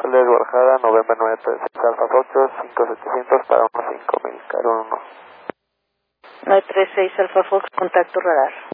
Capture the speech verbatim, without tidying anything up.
Ángeles, Guadalajara, November nueve tres seis Alfa Foxtrot, cinco setecientos para uno cinco mil, Caro uno. nueve tres seis Alfa Fox, contacto radar.